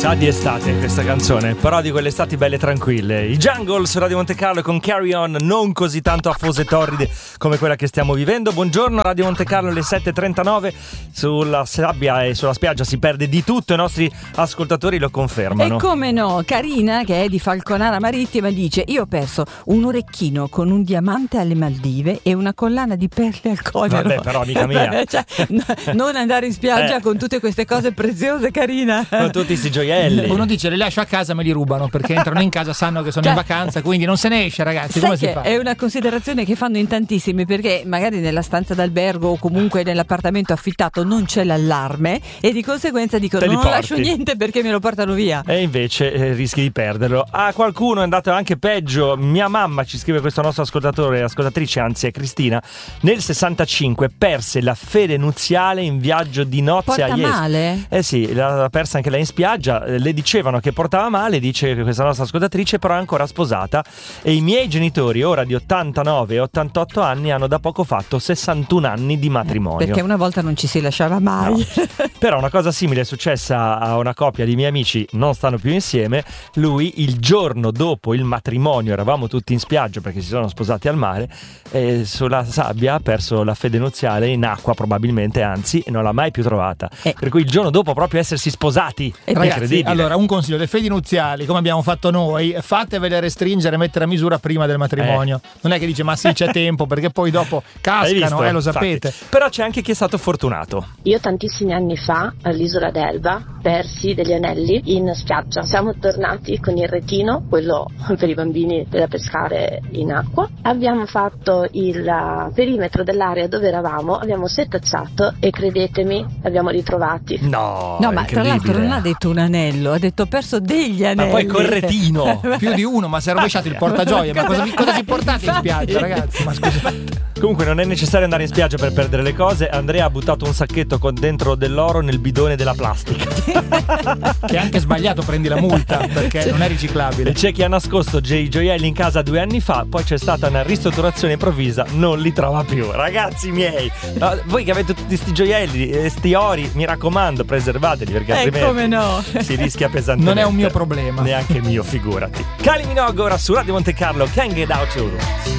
Sa di estate questa canzone, però di quelle estati belle tranquille. I Jungle su Radio Monte Carlo con Carry On, non così tanto affose e torride come quella che stiamo vivendo. Buongiorno Radio Monte Carlo, alle 7.39. Sulla sabbia e sulla spiaggia si perde di tutto, i nostri ascoltatori lo confermano. E come no, Carina, che è di Falconara Marittima, dice: io ho perso un orecchino con un diamante alle Maldive e una collana di perle al collo. Vabbè, però amica mia, cioè, non andare in spiaggia con tutte queste cose preziose, Carina. Con tutti questi gioielli. Uno dice: le lascio a casa, me li rubano, perché entrano in casa, sanno che sono in vacanza, quindi non se ne esce, ragazzi. Sai come che si fa? È una considerazione che fanno in tantissimi, perché magari nella stanza d'albergo o comunque nell'appartamento affittato non c'è l'allarme e di conseguenza dicono: non lascio niente perché me lo portano via. E invece rischi di perderlo. A qualcuno è andato anche peggio. Mia mamma, ci scrive questo nostro ascoltatrice, anzi è Cristina, nel 65 perse la fede nuziale in viaggio di nozze Porta a Jes. male? Eh sì, l'ha persa anche lei in spiaggia. Le dicevano che portava male, dice questa nostra ascoltatrice, però è ancora sposata e i miei genitori, ora di 89 e 88 anni, hanno da poco fatto 61 anni di matrimonio. Perché una volta non ci si lasciava mai. No. Però una cosa simile è successa a una coppia di miei amici, non stanno più insieme. Lui, il giorno dopo il matrimonio, eravamo tutti in spiaggia perché si sono sposati al mare, e sulla sabbia ha perso la fede nuziale in acqua probabilmente, anzi, e non l'ha mai più trovata. Per cui il giorno dopo proprio essersi sposati. Ragazzi, allora un consiglio: le fedi nuziali, come abbiamo fatto noi, fatevele restringere e mettere a misura prima del matrimonio. Non è che dice: ma sì, c'è tempo, perché poi dopo cascano, lo sapete. Infatti. Però c'è anche chi è stato fortunato. Io tantissimi anni fa all'isola d'Elba persi degli anelli in spiaggia. Siamo tornati con il retino, quello per i bambini da pescare in acqua. Abbiamo fatto il perimetro dell'area dove eravamo, abbiamo setacciato e credetemi, li abbiamo ritrovati. No, ma tra l'altro non ha detto un anello, ha detto: ho perso degli anelli. Ma poi col retino. Più di uno, ma si è rovesciato il portagioie. Ma cosa ci portate in spiaggia, ragazzi? Ma scusate. Comunque non è necessario andare in spiaggia per perdere le cose. Andrea ha buttato un sacchetto con dentro dell'oro nel bidone della plastica. Che è anche sbagliato, prendi la multa, perché non è riciclabile. C'è chi ha nascosto i gioielli in casa 2 anni fa, poi c'è stata una ristrutturazione improvvisa, non li trova più. Ragazzi miei, voi che avete tutti sti gioielli, sti ori, mi raccomando, preservateli, perché altrimenti come no, si rischia pesantemente. Non è un mio problema. Neanche mio, figurati. Kylie Minogue ora su Radio Monte Carlo, Can't Get Out You.